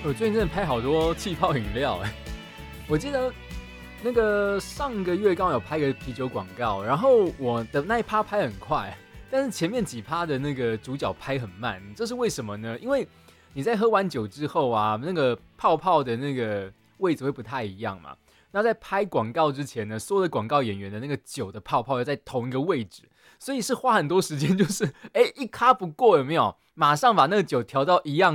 我最近真的拍好多气泡饮料我记得那个上个月刚好有拍个啤酒广告，然后我的那一趴拍很快，但是前面几趴的那个主角拍很慢，这是为什么呢？因为你在喝完酒之后啊，那个泡泡的那个位置会不太一样嘛。那在拍广告之前呢，所有的广告演员的那个酒的泡泡要在同一个位置，所以是花很多时间，就是一咖不过有没有？马上把那个酒调到一样